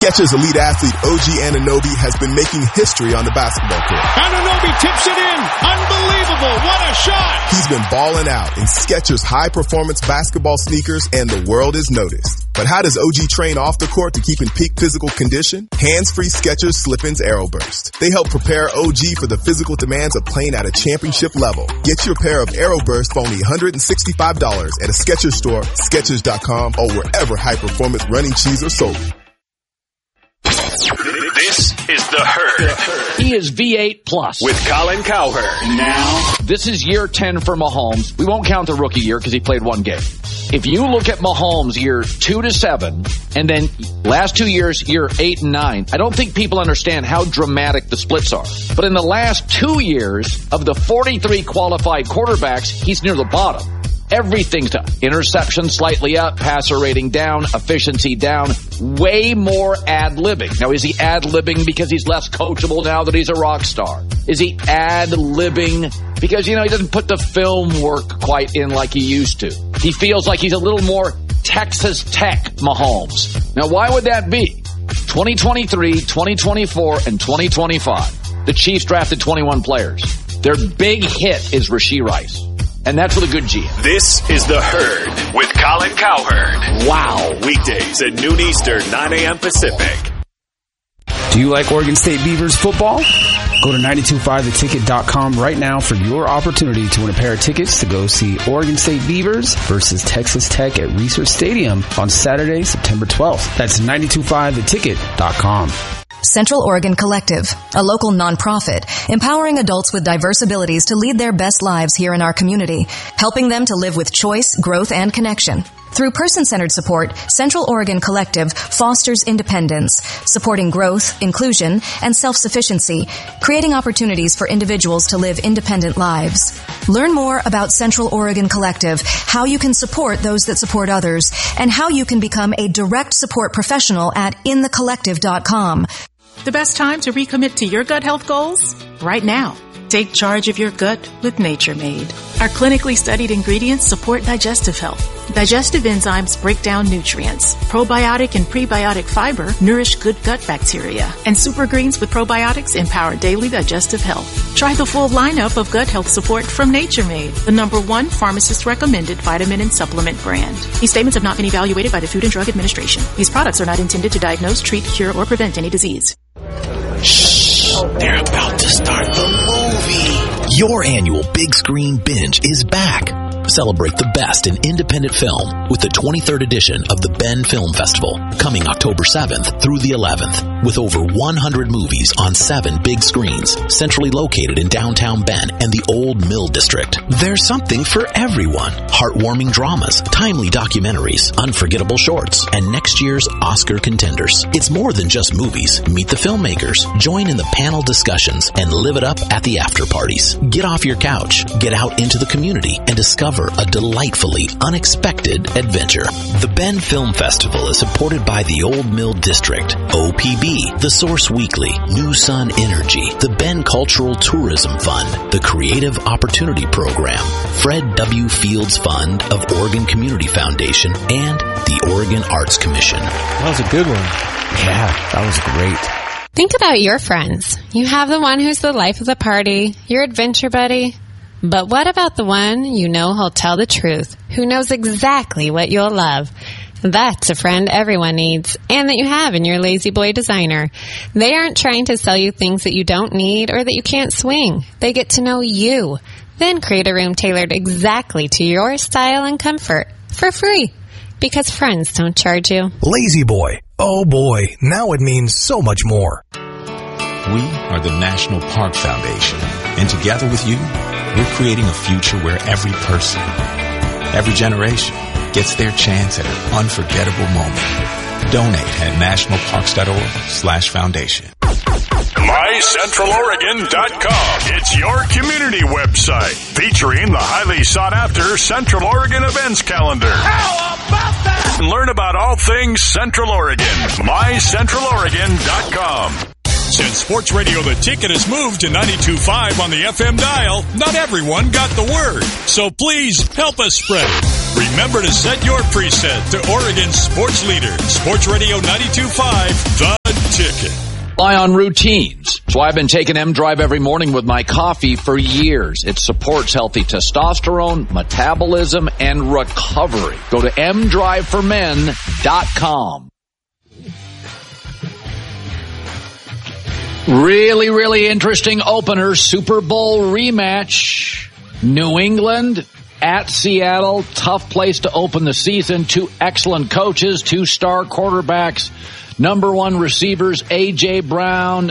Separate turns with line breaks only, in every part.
Skechers elite athlete OG Anunoby has been making history on the basketball court.
Anunoby tips it in. Unbelievable. What a shot.
He's been balling out in Skechers high-performance basketball sneakers, and the world has noticed. But how does OG train off the court to keep in peak physical condition? Hands-free Skechers Slip-ins AeroBurst. They help prepare OG for the physical demands of playing at a championship level. Get your pair of AeroBurst for only $165 at a Skechers store, Skechers.com, or wherever high-performance running shoes are sold.
This is The Herd.
He is V8 Plus.
With Colin Cowherd.
Now, this is year 10 for Mahomes. We won't count the rookie year because he played one game. If you look at Mahomes year 2 to 7, and then last 2 years, year 8 and 9, I don't think people understand how dramatic the splits are. But in the last 2 years, of the 43 qualified quarterbacks, he's near the bottom. Everything's down. Interception slightly up, passer rating down, efficiency down, way more ad-libbing. Now, is he ad-libbing because he's less coachable now that he's a rock star? Is he ad-libbing because, he doesn't put the film work quite in like he used to? He feels like he's a little more Texas Tech Mahomes. Now, why would that be? 2023, 2024, and 2025. The Chiefs drafted 21 players. Their big hit is Rashee Rice. And that's with a good GM.
This is The Herd with Colin Cowherd.
Wow.
Weekdays at noon Eastern, 9 a.m. Pacific.
Do you like Oregon State Beavers football? Go to 925theticket.com right now for your opportunity to win a pair of tickets to go see Oregon State Beavers versus Texas Tech at Research Stadium on Saturday, September 12th. That's 925theticket.com.
Central Oregon Collective, a local nonprofit, empowering adults with diverse abilities to lead their best lives here in our community, helping them to live with choice, growth, and connection. Through person-centered support, Central Oregon Collective fosters independence, supporting growth, inclusion, and self-sufficiency, creating opportunities for individuals to live independent lives. Learn more about Central Oregon Collective, how you can support those that support others, and how you can become a direct support professional at inthecollective.com.
The best time to recommit to your gut health goals? Right now. Take charge of your gut with Nature Made. Our clinically studied ingredients support digestive health. Digestive enzymes break down nutrients. Probiotic and prebiotic fiber nourish good gut bacteria. And super greens with probiotics empower daily digestive health. Try the full lineup of gut health support from Nature Made, the #1 pharmacist-recommended vitamin and supplement brand. These statements have not been evaluated by the Food and Drug Administration. These products are not intended to diagnose, treat, cure, or prevent any disease.
Shh! They're about to start the movie. Your annual big screen binge is back. Celebrate the best in independent film with the 23rd edition of the Bend Film Festival, coming October 7th through the 11th, with over 100 movies on 7 big screens, centrally located in downtown Bend and the Old Mill District. There's something for everyone. Heartwarming dramas, timely documentaries, unforgettable shorts, and next year's Oscar contenders. It's more than just movies. Meet the filmmakers, join in the panel discussions, and live it up at the after parties. Get off your couch, get out into the community, and discover a delightfully unexpected adventure. The Bend Film Festival is supported by the Old Mill District, OPB, The Source Weekly, New Sun Energy, the Bend Cultural Tourism Fund, the Creative Opportunity Program, Fred W. Fields Fund of Oregon Community Foundation, and the Oregon Arts Commission.
That was a good one.
Yeah, that was great.
Think about your friends. You have the one who's the life of the party, your adventure buddy. But what about the one you know who'll tell the truth, who knows exactly what you'll love? That's a friend everyone needs, and that you have in your Lazy Boy designer. They aren't trying to sell you things that you don't need or that you can't swing. They get to know you, then create a room tailored exactly to your style and comfort for free, because friends don't charge you.
Lazy Boy. Oh boy, now it means so much more.
We are the National Park Foundation, and together with you, we're creating a future where every person, every generation, gets their chance at an unforgettable moment. Donate at nationalparks.org/foundation.
MyCentralOregon.com. It's your community website featuring the highly sought-after Central Oregon events calendar. How about that? Learn about all things Central Oregon. MyCentralOregon.com.
Since Sports Radio The Ticket has moved to 92.5 on the FM dial, not everyone got the word. So please help us spread it.
Remember to set your preset to Oregon's sports leader, Sports Radio 92.5, The Ticket.
Rely on routines. So I've been taking M-Drive every morning with my coffee for years. It supports healthy testosterone, metabolism, and recovery. Go to mdriveformen.com. Really, really interesting opener. Super Bowl rematch. New England at Seattle. Tough place to open the season. Two excellent coaches, two star quarterbacks, number one receivers, A.J. Brown,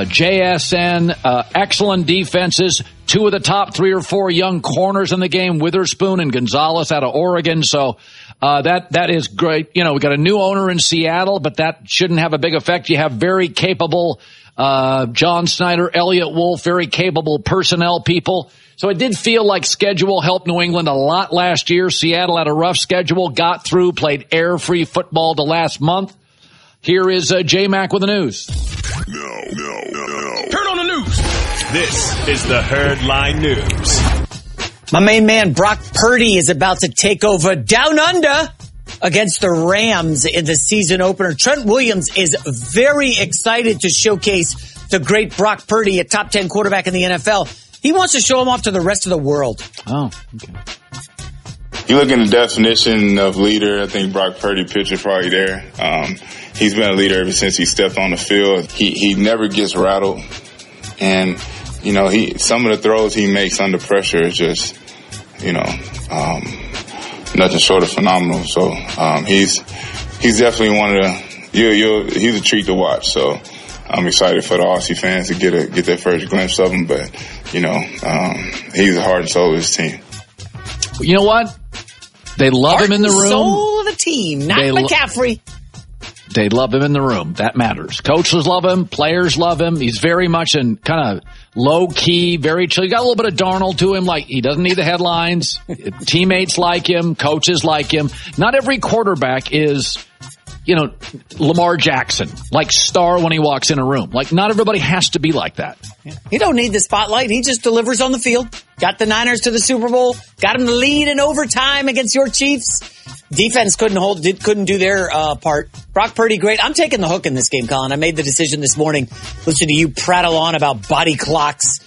JSN, excellent defenses. Two of the top 3 or 4 young corners in the game, Witherspoon and Gonzalez out of Oregon. So that is great. You know, we got a new owner in Seattle, but that shouldn't have a big effect. You have very capable John Snyder, Elliott Wolf, very capable personnel people. So it did feel like schedule helped New England a lot last year. Seattle had a rough schedule, got through, played air-free football the last month. Here is J-Mac with the news.
No.
Turn on the news.
This is the Herdline News.
My main man, Brock Purdy, is about to take over Down Under against the Rams in the season opener. Trent Williams is very excited to showcase the great Brock Purdy, a top 10 quarterback in the NFL. He wants to show him off to the rest of the world.
Oh, okay.
You look in the definition of leader, I think Brock Purdy picture probably there. He's been a leader ever since he stepped on the field. He never gets rattled. And, you know, some of the throws he makes under pressure is just, you know, nothing short of phenomenal. So, he's definitely one of the, he's a treat to watch. So I'm excited for the Aussie fans to get their first glimpse of him. But, you know, he's the heart and soul of his team.
You know what? They love him in the room.
Soul of the team, not McCaffrey.
They love him in the room. That matters. Coaches love him. Players love him. He's very much in kind of low key, very chill. You got a little bit of Darnold to him. Like, he doesn't need the headlines. Teammates like him. Coaches like him. Not every quarterback is, you know, Lamar Jackson, like star when he walks in a room. Like, not everybody has to be like that.
He don't need the spotlight. He just delivers on the field. Got the Niners to the Super Bowl. Got him the lead in overtime against your Chiefs. Defense couldn't do their part. Brock Purdy, great. I'm taking the hook in this game, Colin. I made the decision this morning. Listen to you prattle on about body clocks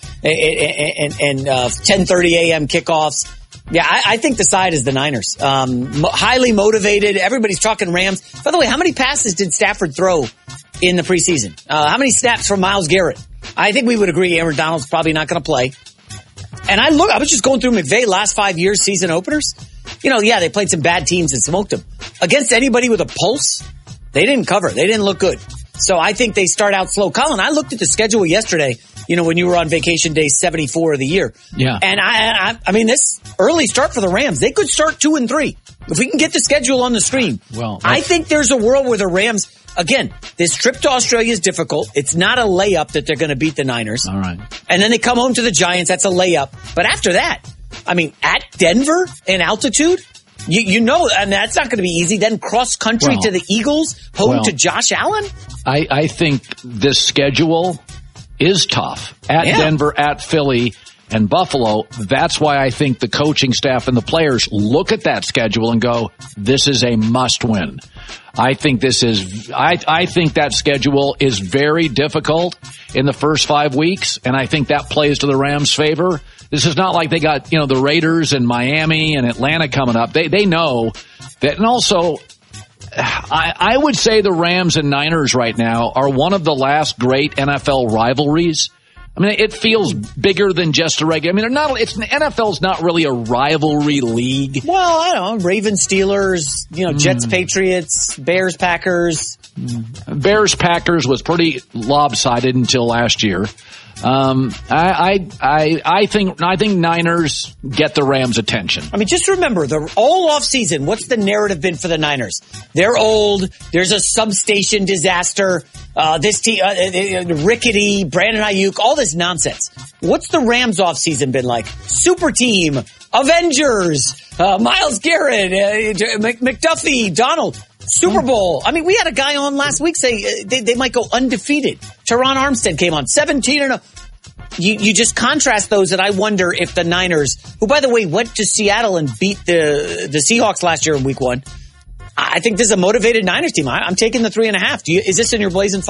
and 10:30 a.m. kickoffs. Yeah, I think the side is the Niners. Highly motivated. Everybody's talking Rams. By the way, how many passes did Stafford throw in the preseason? How many snaps from Myles Garrett? I think we would agree Aaron Donald's probably not going to play. And I was just going through McVay last 5 years season openers. You know, yeah, they played some bad teams and smoked them. Against anybody with a pulse, they didn't cover. They didn't look good. So I think they start out slow. Colin, I looked at the schedule yesterday, you know, when you were on vacation day 74 of the year.
Yeah.
And I mean, this early start for the Rams, they could start 2-3. If we can get the schedule on the screen.
Well,
I think there's a world where the Rams, again, this trip to Australia is difficult. It's not a layup that they're going to beat the Niners.
All right.
And then they come home to the Giants. That's a layup. But after that, I mean, at Denver in altitude, you know, and that's not going to be easy. Then cross country to the Eagles, home to Josh Allen.
I think this schedule is tough. At Denver, at Philly, and Buffalo. That's why I think the coaching staff and the players look at that schedule and go, this is a must win. I think I think that schedule is very difficult in the first 5 weeks, and I think that plays to the Rams' favor. This is not like they got, you know, the Raiders and Miami and Atlanta coming up. They know that. And also, I would say the Rams and Niners right now are one of the last great NFL rivalries. I mean, it feels bigger than just a regular. I mean, NFL's not really a rivalry league.
Well, I don't know. Ravens, Steelers, you know, Jets, Patriots, Bears, Packers.
Bears, Packers was pretty lopsided until last year. I think Niners get the Rams' attention.
I mean, just remember, all off season, what's the narrative been for the Niners? They're old. There's a substation disaster. This team, rickety, Brandon Ayuk, all this nonsense. What's the Rams' off season been like? Super team, Avengers, Myles Garrett, McDuffie, Donald. Super Bowl. I mean, we had a guy on last week say they might go undefeated. Teron Armstead came on 17-0. you just contrast those, and I wonder if the Niners, who, by the way, went to Seattle and beat the Seahawks last year in week 1, I think this is a motivated Niners team. I'm taking the 3.5. Is this in your Blazing